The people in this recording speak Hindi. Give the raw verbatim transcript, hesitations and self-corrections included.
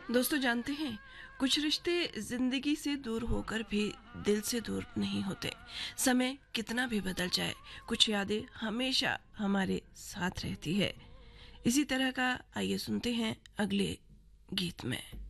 दोस्तों, जानते हैं कुछ रिश्ते जिंदगी से दूर होकर भी दिल से दूर नहीं होते। समय कितना भी बदल जाए, कुछ यादें हमेशा हमारे साथ रहती है। इसी तरह का आइए सुनते हैं अगले गीत में।